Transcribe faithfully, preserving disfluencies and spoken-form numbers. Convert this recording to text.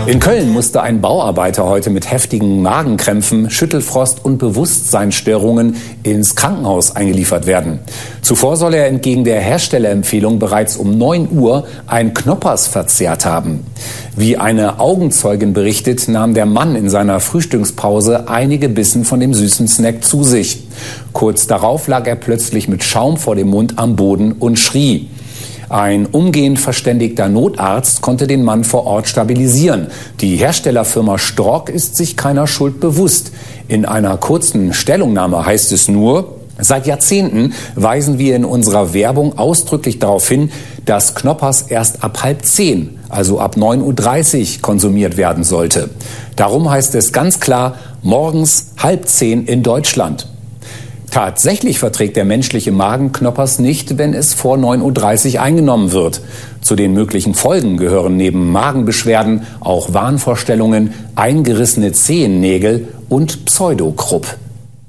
In Köln musste ein Bauarbeiter heute mit heftigen Magenkrämpfen, Schüttelfrost und Bewusstseinsstörungen ins Krankenhaus eingeliefert werden. Zuvor soll er entgegen der Herstellerempfehlung bereits um neun Uhr ein Knoppers verzehrt haben. Wie eine Augenzeugin berichtet, nahm der Mann in seiner Frühstückspause einige Bissen von dem süßen Snack zu sich. Kurz darauf lag er plötzlich mit Schaum vor dem Mund am Boden und schrie. Ein umgehend verständigter Notarzt konnte den Mann vor Ort stabilisieren. Die Herstellerfirma Stork ist sich keiner Schuld bewusst. In einer kurzen Stellungnahme heißt es nur: Seit Jahrzehnten weisen wir in unserer Werbung ausdrücklich darauf hin, dass Knoppers erst ab halb zehn, also ab neun Uhr dreißig, konsumiert werden sollte. Darum heißt es ganz klar, morgens halb zehn in Deutschland. Tatsächlich verträgt der menschliche Magen Knoppers nicht, wenn es vor neun Uhr dreißig eingenommen wird. Zu den möglichen Folgen gehören neben Magenbeschwerden auch Wahnvorstellungen, eingerissene Zehennägel und Pseudokrupp.